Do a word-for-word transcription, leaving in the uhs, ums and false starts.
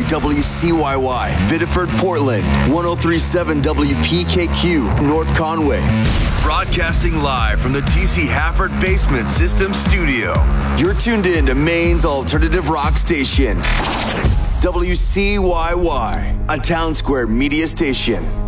W C Y Y, Biddeford, Portland, one oh three point seven W P K Q, North Conway. Broadcasting live from the T C Hafford Basement System Studio. You're tuned in to Maine's alternative rock station, W C Y Y, a Town Square media station.